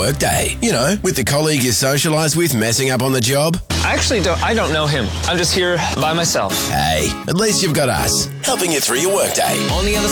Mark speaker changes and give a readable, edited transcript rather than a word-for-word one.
Speaker 1: workday. You know, with the colleague you socialise with messing up on the job.
Speaker 2: I don't know him. I'm just here by myself.
Speaker 1: Hey, at least you've got us, helping you through your workday.
Speaker 3: On the other